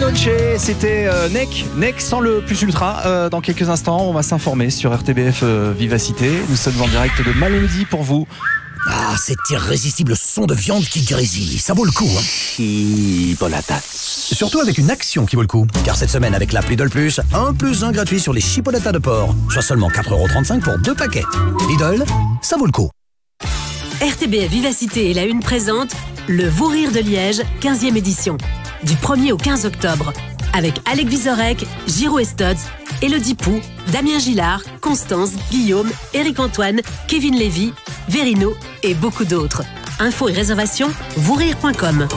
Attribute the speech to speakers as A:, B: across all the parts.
A: Dolce, c'était Neck sans le plus ultra. Dans quelques instants, on va s'informer sur RTBF Vivacité. Nous sommes en direct de Malmedy pour vous.
B: Ah, cet irrésistible son de viande qui grésille, ça vaut le coup, hein.
C: Chipolatas.
B: Surtout avec une action qui vaut le coup. Car cette semaine, avec l'appli Lidl Plus, 1+1 gratuit sur les chipolatas de porc. Soit seulement 4,35€ pour 2 paquets. Lidl, ça vaut le coup.
D: RTBF Vivacité et la Une présente le Vous Rire de Liège, 15e édition. Du 1er au 15 octobre. Avec Alec Vizorek, Giro Estodz, Élodie Pou, Damien Gillard, Constance, Guillaume, Éric-Antoine, Kevin Lévy, Verino et beaucoup d'autres. Infos et réservations, vousrire.com.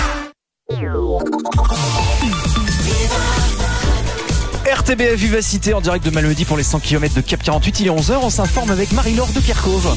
A: RTBF Vivacité en direct de Malmedy pour les 100 km de Cap 48. Il est 11h, on s'informe avec Marie-Laure de Kerkhove.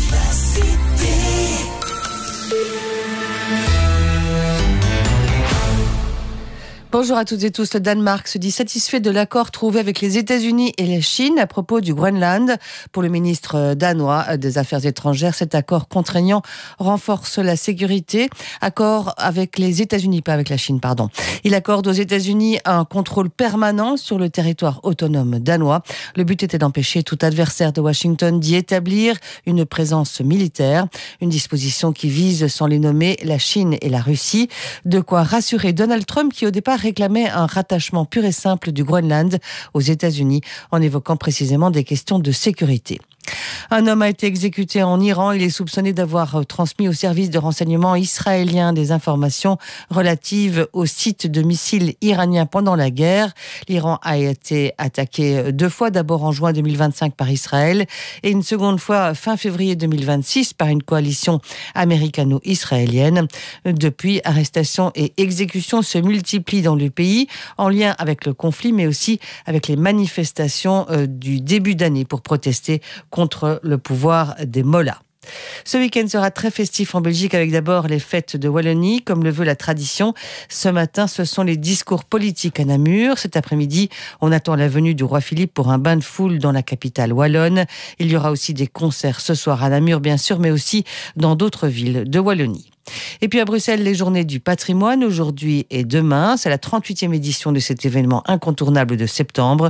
E: Bonjour à toutes et tous. Le Danemark se dit satisfait de l'accord trouvé avec les États-Unis et la Chine à propos du Groenland. Pour le ministre danois des Affaires étrangères, cet accord contraignant renforce la sécurité. Accord avec les États-Unis, pas avec la Chine, pardon. Il accorde aux États-Unis un contrôle permanent sur le territoire autonome danois. Le but était d'empêcher tout adversaire de Washington d'y établir une présence militaire. Une disposition qui vise, sans les nommer, la Chine et la Russie. De quoi rassurer Donald Trump qui, au départ, réclamait un rattachement pur et simple du Groenland aux États-Unis en évoquant précisément des questions de sécurité. Un homme a été exécuté en Iran. Il est soupçonné d'avoir transmis au service de renseignement israélien des informations relatives au site de missiles iraniens pendant la guerre. L'Iran a été attaqué 2 fois, d'abord en juin 2025 par Israël et une seconde fois fin février 2026 par une coalition américano-israélienne. Depuis, arrestations et exécutions se multiplient dans le pays en lien avec le conflit mais aussi avec les manifestations du début d'année pour protester contre le pouvoir des mollahs. Ce week-end sera très festif en Belgique avec d'abord les fêtes de Wallonie, comme le veut la tradition. Ce matin, ce sont les discours politiques à Namur. Cet après-midi, on attend la venue du roi Philippe pour un bain de foule dans la capitale wallonne. Il y aura aussi des concerts ce soir à Namur, bien sûr, mais aussi dans d'autres villes de Wallonie. Et puis à Bruxelles, les journées du patrimoine, aujourd'hui et demain. C'est la 38e édition de cet événement incontournable de septembre.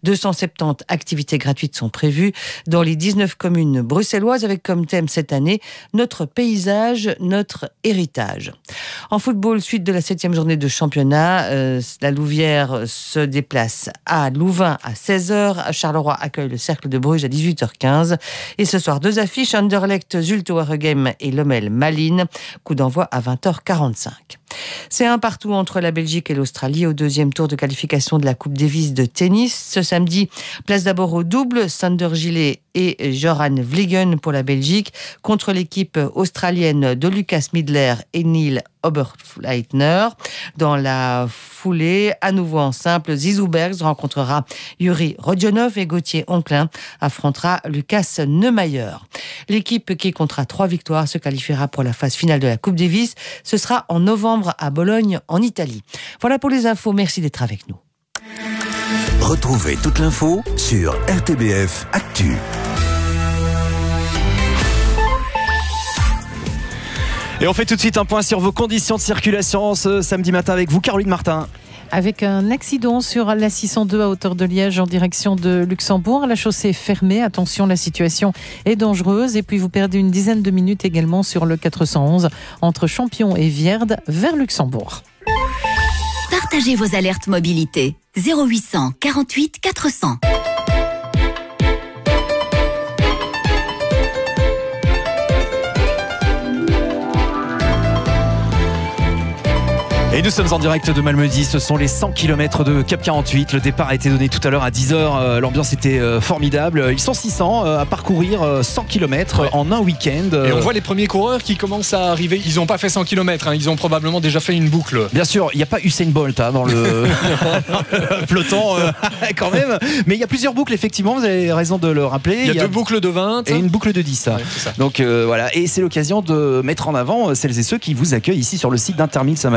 E: 270 activités gratuites sont prévues dans les 19 communes bruxelloises avec comme thème cette année notre paysage, notre héritage. En football, suite de la 7e journée de championnat, la Louvière se déplace à Louvain à 16h. Charleroi accueille le Cercle de Bruges à 18h15. Et ce soir, 2 affiches, Anderlecht, Zulte Waregem et Lommel Malines. Coup d'envoi à 20h45. C'est un partout entre la Belgique et l'Australie au 2e tour de qualification de la Coupe Davis de tennis. Ce samedi, place d'abord au double, Sander Gillet et Joran Vliegen pour la Belgique contre l'équipe australienne de Lucas Midler et Neil Oberleitner. Dans la foulée, à nouveau en simple, Zizou Bergs rencontrera Yuri Rodionov et Gauthier Onclin affrontera Lucas Neumayer. L'équipe qui comptera 3 victoires se qualifiera pour la phase finale de la Coupe Davis. Ce sera en novembre à Bologne, en Italie. Voilà pour les infos. Merci d'être avec nous.
C: Retrouvez toute l'info sur RTBF Actu.
A: Et on fait tout de suite un point sur vos conditions de circulation ce samedi matin avec vous, Caroline Martin.
F: Avec un accident sur la 602 à hauteur de Liège en direction de Luxembourg. La chaussée est fermée. Attention, la situation est dangereuse. Et puis vous perdez une dizaine de minutes également sur le 411 entre Champion et Vierde vers Luxembourg.
G: Partagez vos alertes mobilité. 0800 48 400.
A: Et nous sommes en direct de Malmedy, ce sont les 100 km de Cap 48. Le départ a été donné tout à l'heure à 10h. L'ambiance était formidable. Ils sont 600 à parcourir 100 km en un week-end.
H: Et on voit les premiers coureurs qui commencent à arriver. Ils n'ont pas fait 100 km, ils ont probablement déjà fait une boucle.
A: Bien sûr, il n'y a pas Usain Bolt dans le peloton quand même. Mais il y a plusieurs boucles, effectivement, vous avez raison de le rappeler.
H: Il y a 2 boucles de 20
A: et une boucle de 10.
H: Ouais, c'est ça.
A: Donc voilà, et c'est l'occasion de mettre en avant celles et ceux qui vous accueillent ici sur le site d'Intermix à Malmedy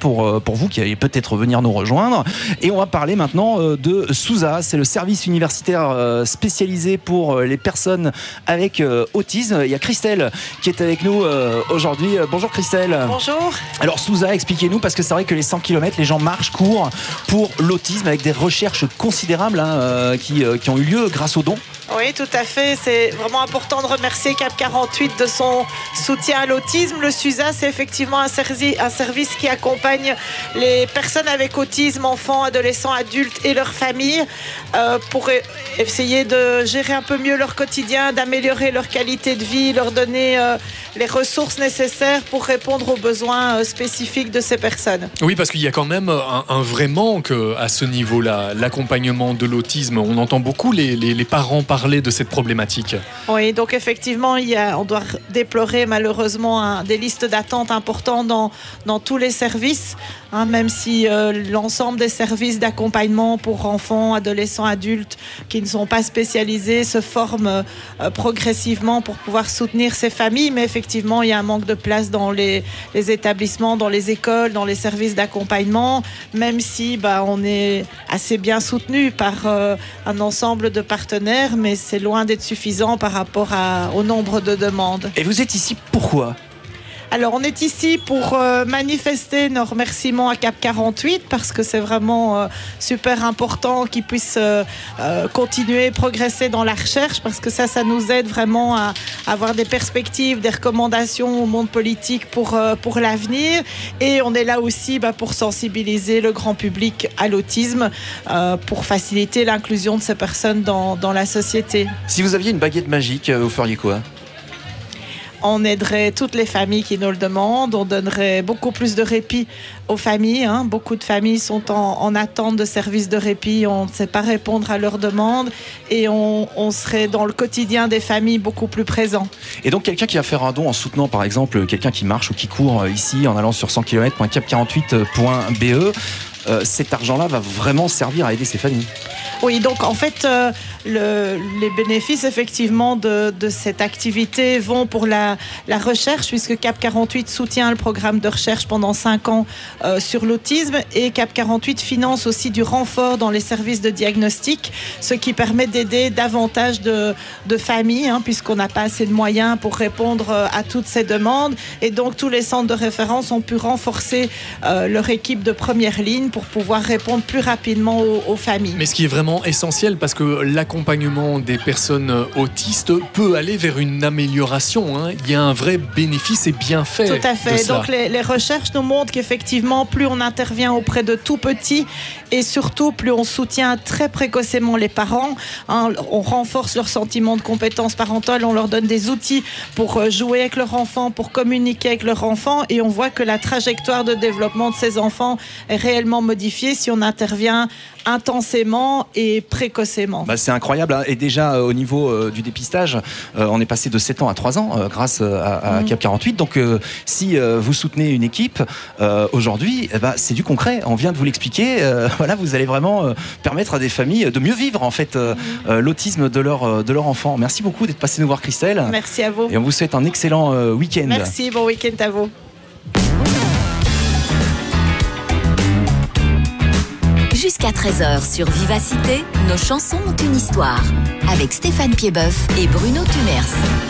A: pour vous qui allez peut-être venir nous rejoindre. Et on va parler maintenant de SUSA, c'est le service universitaire spécialisé pour les personnes avec autisme. Il y a Christelle qui est avec nous aujourd'hui. Bonjour Christelle.
I: Bonjour.
A: Alors SUSA, expliquez-nous, parce que c'est vrai que les 100 km, les gens marchent, courent pour l'autisme avec des recherches considérables qui ont eu lieu grâce aux dons.
I: Oui, tout à fait. C'est vraiment important de remercier CAP 48 de son soutien à l'autisme. Le SUSA, c'est effectivement un service qui accompagne les personnes avec autisme, enfants, adolescents, adultes et leurs familles pour essayer de gérer un peu mieux leur quotidien, d'améliorer leur qualité de vie, leur donner les ressources nécessaires pour répondre aux besoins spécifiques de ces personnes.
H: Oui, parce qu'il y a quand même un vrai manque à ce niveau-là, l'accompagnement de l'autisme. On entend beaucoup les parents parler de cette problématique.
I: Oui, donc effectivement, on doit déplorer malheureusement des listes d'attente importantes dans tous les services, même si l'ensemble des services d'accompagnement pour enfants, adolescents, adultes qui ne sont pas spécialisés se forment progressivement pour pouvoir soutenir ces familles. Mais effectivement, il y a un manque de place dans les établissements, dans les écoles, dans les services d'accompagnement, même si on est assez bien soutenu par un ensemble de partenaires, mais c'est loin d'être suffisant par rapport au nombre de demandes.
A: Et vous êtes ici pourquoi ?
I: Alors, on est ici pour manifester nos remerciements à CAP 48 parce que c'est vraiment super important qu'ils puissent continuer, progresser dans la recherche parce que ça nous aide vraiment à avoir des perspectives, des recommandations au monde politique pour l'avenir. Et on est là aussi pour sensibiliser le grand public à l'autisme pour faciliter l'inclusion de ces personnes dans la société.
A: Si vous aviez une baguette magique, vous feriez quoi ?
I: On aiderait toutes les familles qui nous le demandent, on donnerait beaucoup plus de répit aux familles. Beaucoup de familles sont en attente de services de répit, on ne sait pas répondre à leurs demandes et on serait dans le quotidien des familles beaucoup plus présent.
A: Et donc quelqu'un qui va faire un don en soutenant par exemple quelqu'un qui marche ou qui court ici en allant sur 100 km.cap48.be, cet argent-là va vraiment servir à aider ces familles.
I: Oui, donc en fait, les bénéfices effectivement de cette activité vont pour la recherche, puisque CAP 48 soutient le programme de recherche pendant 5 ans sur l'autisme, et CAP 48 finance aussi du renfort dans les services de diagnostic, ce qui permet d'aider davantage de familles, puisqu'on n'a pas assez de moyens pour répondre à toutes ces demandes. Et donc tous les centres de référence ont pu renforcer leur équipe de première ligne pour pouvoir répondre plus rapidement aux familles.
H: Mais ce qui est vraiment essentiel, parce que l'accompagnement des personnes autistes peut aller vers une amélioration. Il y a un vrai bénéfice et bienfait.
I: Tout à fait. Donc les recherches nous montrent qu'effectivement, plus on intervient auprès de tout petits et surtout plus on soutient très précocement les parents, on renforce leur sentiment de compétence parentale, on leur donne des outils pour jouer avec leur enfant, pour communiquer avec leur enfant, et on voit que la trajectoire de développement de ces enfants est réellement modifiée si on intervient intensément et précocement.
A: C'est incroyable, et déjà au niveau du dépistage, on est passé de 7 ans à 3 ans grâce à CAP 48. Donc si vous soutenez une équipe aujourd'hui, c'est du concret, on vient de vous l'expliquer. Voilà, vous allez vraiment permettre à des familles de mieux vivre en fait l'autisme de leur enfant. Merci beaucoup d'être passé nous voir, Christelle.
I: Merci à vous.
A: Et on vous souhaite un excellent week-end.
I: Merci, bon week-end à vous.
G: Jusqu'à 13h sur Vivacité, nos chansons ont une histoire. Avec Stéphane Piedboeuf et Bruno Thuners.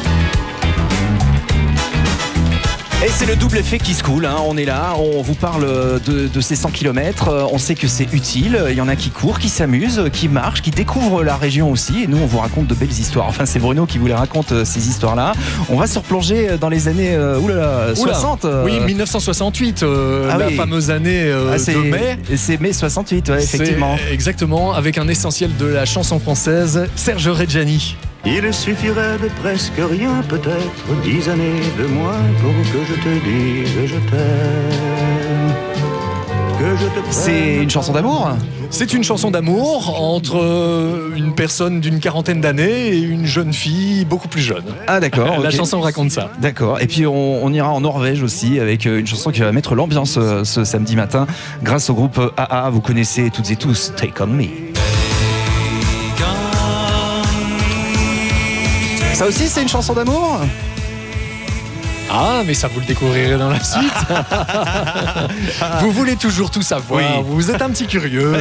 A: Et c'est le double effet qui se coule, on est là, on vous parle de ces 100 km, on sait que c'est utile, il y en a qui courent, qui s'amusent, qui marchent, qui découvrent la région aussi, et nous on vous raconte de belles histoires. Enfin c'est Bruno qui vous les raconte ces histoires-là. On va se replonger dans les années 60.
H: Oui, 1968, la fameuse année de mai.
A: C'est mai 68, effectivement.
H: Exactement, avec un essentiel de la chanson française, Serge Reggiani.
J: Il suffirait de presque rien, peut-être 10 années de moins pour que je te dise je t'aime. Que je te prenne.
A: C'est une chanson d'amour ?
H: C'est une chanson d'amour entre une personne d'une quarantaine d'années et une jeune fille beaucoup plus jeune.
A: Ah d'accord.
H: La chanson raconte ça.
A: D'accord. Et puis on ira en Norvège aussi avec une chanson qui va mettre l'ambiance ce samedi matin grâce au groupe AA. Vous connaissez toutes et tous Take On Me. Ça aussi c'est une chanson d'amour ?
H: Ah, mais ça, vous le découvrirez dans la suite. Vous voulez toujours tout savoir.
A: Oui.
H: Vous êtes un petit curieux.